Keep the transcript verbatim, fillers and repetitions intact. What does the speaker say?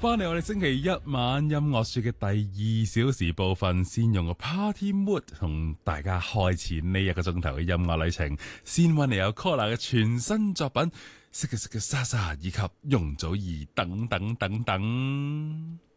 翻嚟我哋星期一晚音樂說嘅第二小時部分，先用個 Party Mood 同大家開始呢一個鐘頭嘅音樂旅程。先揾嚟有 Collar 嘅全新作品《識嘅識嘅莎莎》以及容祖兒等等等等。